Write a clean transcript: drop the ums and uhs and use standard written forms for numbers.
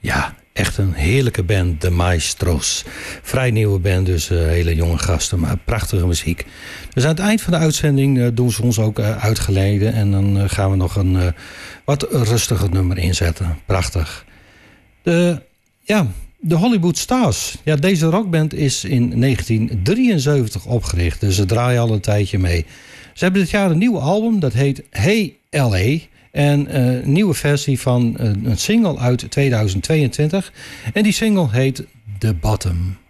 Ja, echt een heerlijke band, de Maestros. Vrij nieuwe band, dus hele jonge gasten, maar prachtige muziek. Dus aan het eind van de uitzending doen ze ons ook uitgeleden. En dan gaan we nog een wat rustiger nummer inzetten. Prachtig. De Hollywood Stars. Ja, deze rockband is in 1973 opgericht. Dus ze draaien al een tijdje mee. Ze hebben dit jaar een nieuw album, dat heet Hey L.A., en een nieuwe versie van een single uit 2022. En die single heet The Bottom.